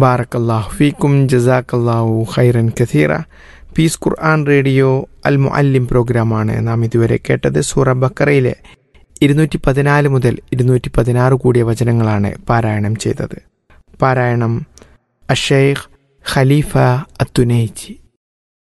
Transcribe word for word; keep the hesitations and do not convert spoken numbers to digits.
ബാറക്കല്ലാഹു ഫീക്കും ജസാക്കല്ലാഹു ഖൈറൻ കഥീറ. പീസ് ഖുർആൻ റേഡിയോ അൽ മുഅല്ലിം പ്രോഗ്രാമാണ് നാം ഇതുവരെ കേട്ടത്. സൂറ ബക്കറയിലെ ഇരുന്നൂറ്റി പതിനാല് മുതൽ ഇരുന്നൂറ്റി പതിനാറ് കൂടിയ വചനങ്ങളാണ് പാരായണം ചെയ്തത്. പാരായണം അഷൈഖ് ഖലീഫ അത്തുനൈജി.